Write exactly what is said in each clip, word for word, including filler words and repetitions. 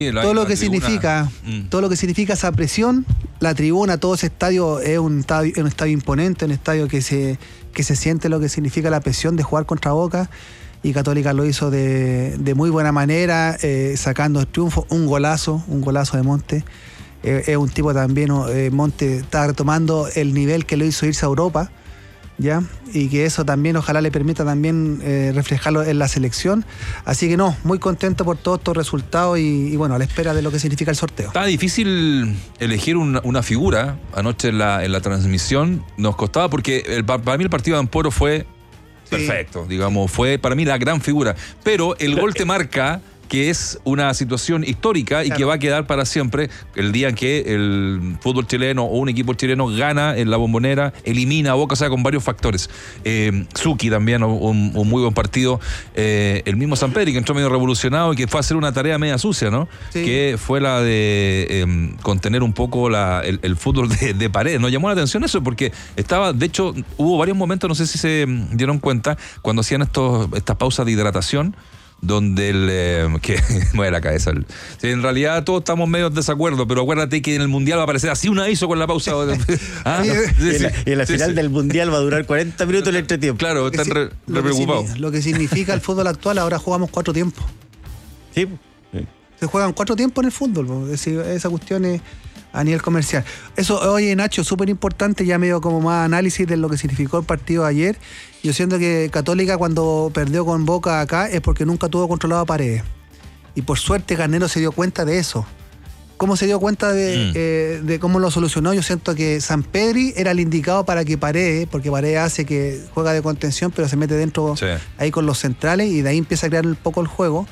todo lo que significa, mm. todo lo que significa esa presión, la tribuna, todo ese estadio es un estadio, un estadio imponente, un estadio que se, que se siente lo que significa la presión de jugar contra Boca, y Católica lo hizo de, de muy buena manera, eh, sacando el triunfo, un golazo, un golazo de Monte. Eh, es un tipo también, eh, Monte está retomando el nivel que lo hizo irse a Europa, ¿ya? Y que eso también ojalá le permita también eh, reflejarlo en la selección. Así que no, muy contento por todos estos resultados y, y bueno, a la espera de lo que significa el sorteo. Está difícil elegir una, una figura. Anoche en la, en la transmisión nos costaba porque el, para mí el partido de Amporo fue sí. perfecto, digamos, fue para mí la gran figura. Pero el gol te marca que es una situación histórica y claro. que va a quedar para siempre el día en que el fútbol chileno o un equipo chileno gana en la Bombonera, elimina a Boca, o sea, con varios factores. Eh, Zucchi también, un, un muy buen partido. Eh, el mismo Sampedri, que entró medio revolucionado y que fue a hacer una tarea media sucia, ¿no? Sí. Que fue la de eh, contener un poco la, el, el fútbol de, de pared. Nos llamó la atención eso porque estaba, de hecho, hubo varios momentos, no sé si se dieron cuenta, cuando hacían estos, estas pausas de hidratación, donde el eh, que mueve la cabeza el, sí, en realidad todos estamos medio en desacuerdo, pero acuérdate que en el Mundial va a aparecer así una ISO con la pausa. ¿Ah? Sí, sí, y en la, y en la sí, final sí. del Mundial va a durar cuarenta minutos el entretiempo. Claro, están re, re preocupados. Lo que significa el fútbol actual, ahora jugamos cuatro tiempos. Sí. sí. Se juegan cuatro tiempos en el fútbol, es decir, esa cuestión es a nivel comercial. Eso, oye, Nacho, súper importante, ya medio como más análisis de lo que significó el partido de ayer. Yo siento que Católica cuando perdió con Boca acá es porque nunca tuvo controlado a Paredes. Y por suerte Garnero se dio cuenta de eso. ¿Cómo se dio cuenta de, mm. eh, de cómo lo solucionó? Yo siento que Sampedri era el indicado para que Paredes, porque Paredes hace que juega de contención, pero se mete dentro sí. ahí con los centrales y de ahí empieza a crear un poco el juego.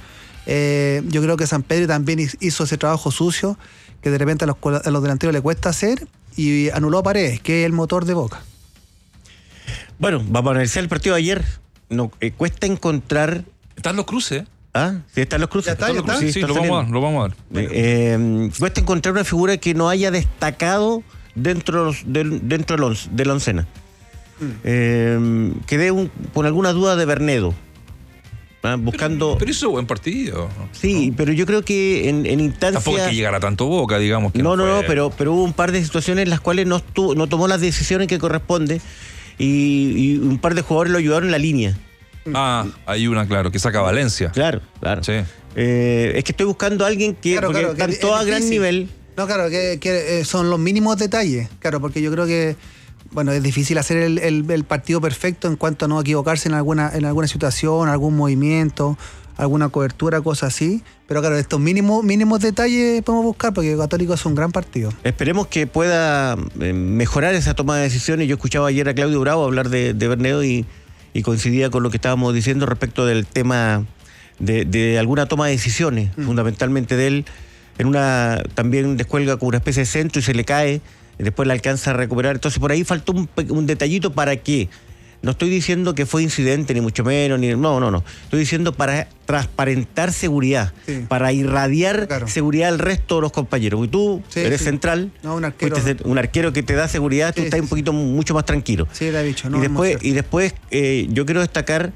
Eh, yo creo que Sampedri también hizo ese trabajo sucio que de repente a los, a los delanteros le cuesta hacer y anuló a Paredes, que es el motor de Boca. Bueno, vamos a analizar el partido de ayer. No, eh, cuesta encontrar... Están los cruces. Ah, sí, están los cruces. Ya está, están ya los está. cruces. Sí, sí, lo vamos a dar, lo vamos a dar. Bueno. Eh, cuesta encontrar una figura que no haya destacado dentro del, dentro del once, de la oncena. Mm. Eh, quedé un, con alguna duda de Bernedo. ¿Ah? Buscando... Pero, pero hizo buen partido. Sí, ¿no? Pero yo creo que en, en instancia... Tampoco es que llegara tanto Boca, digamos. Que no, no, no, no, pero, pero hubo un par de situaciones en las cuales no, estuvo, no tomó las decisiones que corresponde y, y un par de jugadores lo ayudaron en la línea. Ah, hay una, claro, que saca Valencia. Claro, claro. Sí. Eh, es que estoy buscando a alguien que, claro, porque claro, están que todos a gran nivel. No, claro, que, que son los mínimos detalles. Claro, porque yo creo que bueno, es difícil hacer el, el, el partido perfecto en cuanto a no equivocarse en alguna, en alguna situación, algún movimiento, alguna cobertura, cosas así. Pero claro, estos mínimos, mínimos detalles podemos buscar porque Católico es un gran partido. Esperemos que pueda mejorar esa toma de decisiones. Yo escuchaba ayer a Claudio Bravo hablar de, de Bernedo y, y coincidía con lo que estábamos diciendo respecto del tema de, de alguna toma de decisiones, mm. fundamentalmente de él. En una también descuelga con una especie de centro y se le cae. Después la alcanza a recuperar. Entonces por ahí faltó un, un detallito para qué. No estoy diciendo que fue incidente, ni mucho menos, ni no, no, no. Estoy diciendo para transparentar seguridad, sí. para irradiar claro. seguridad al resto de los compañeros. Porque tú sí, eres sí. central, no, un, arquero. un arquero que te da seguridad, tú sí, estás sí, un poquito sí. mucho más tranquilo. Sí, lo he dicho. No, y después, y después eh, yo quiero destacar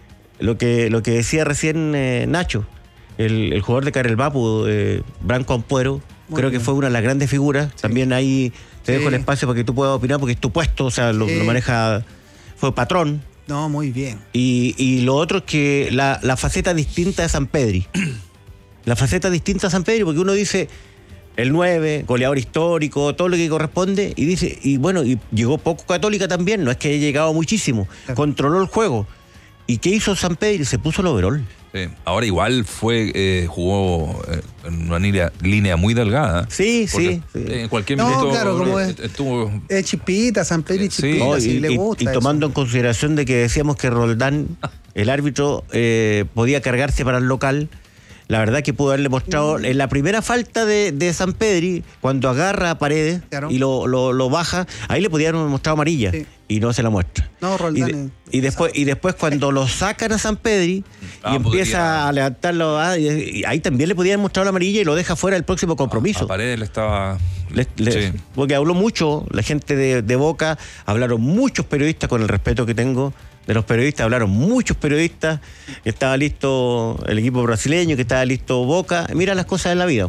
lo que, lo que decía recién eh, Nacho, el, el jugador de Carelbapu, eh, Branco Ampuero. Muy creo bien. Que fue una de las grandes figuras. Sí. También ahí te sí. dejo el espacio para que tú puedas opinar, porque es tu puesto, o sea, lo, sí. lo maneja, fue patrón. No, muy bien. Y, y lo otro es que la, la faceta distinta de Sampedri. La faceta distinta de Sampedri, porque uno dice el nueve, goleador histórico, todo lo que corresponde, y dice, y bueno, y llegó poco Católica también, no es que haya llegado muchísimo, claro. controló el juego. ¿Y qué hizo Sampedri? Se puso el overall. Sí. Ahora igual fue eh, jugó eh, en una línea, línea muy delgada. Sí, sí, sí. En cualquier no, minuto claro, como es, estuvo... es chispita, Sampedri chispita, sí. no, si y, le y, gusta. Y tomando eso. En consideración de que decíamos que Roldán, el árbitro, eh, podía cargarse para el local, la verdad que pudo haberle mostrado, mm. en la primera falta de, de Sampedri, cuando agarra a Paredes claro. y lo, lo, lo baja, ahí le podían haber mostrado amarilla. Sí. Y no se la muestra. No, Roldán. Y, de, y, después, y después cuando lo sacan a Sampedri ah, y empieza podría... a levantarlo, ah, y, y ahí también le podían mostrar la amarilla y lo deja fuera del próximo compromiso. A, a Paredes le estaba... Le, le, sí. Porque habló mucho la gente de, de Boca, hablaron muchos periodistas, con el respeto que tengo, de los periodistas, hablaron muchos periodistas, que estaba listo el equipo brasileño, que estaba listo Boca. Mira las cosas de la vida.